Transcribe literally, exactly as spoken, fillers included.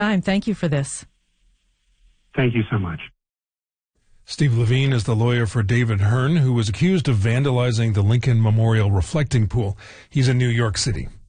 time. Thank you for this. Thank you so much. Steve Levine is the lawyer for David Hearn, who was accused of vandalizing the Lincoln Memorial reflecting pool. He's in New York City.